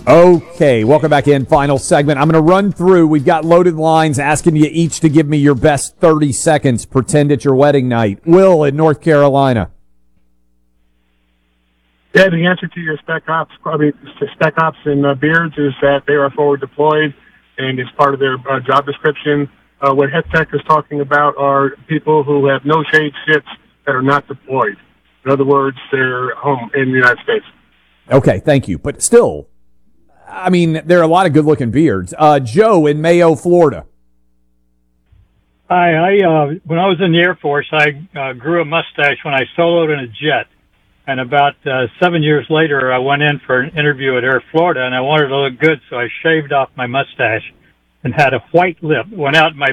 Okay, welcome back in. Final segment. I'm going to run through. We've got loaded lines asking you each to give me your best 30 seconds. Pretend it's your wedding night. Will in North Carolina. Yeah, the answer to your spec ops and Beards is that they are forward deployed, and it's part of their job description. What Head Tech is talking about are people who have no shade shifts that are not deployed. In other words, they're home in the United States. Okay, thank you. But still, I mean, there are a lot of good-looking Beards. Joe in Mayo, Florida. Hi, when I was in the Air Force, I grew a mustache when I soloed in a jet. And about 7 years later, I went in for an interview at Air Florida, and I wanted to look good, so I shaved off my mustache and had a white lip. Went out in my